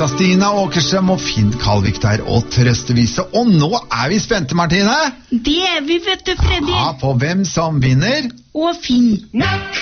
Stina Åkersem og Finn Kalvik der, og trøstevise. Og nå er vi spente, Martine. Det er vi, vet du, Freddy. Ja, på hvem som vinner. Og Finn.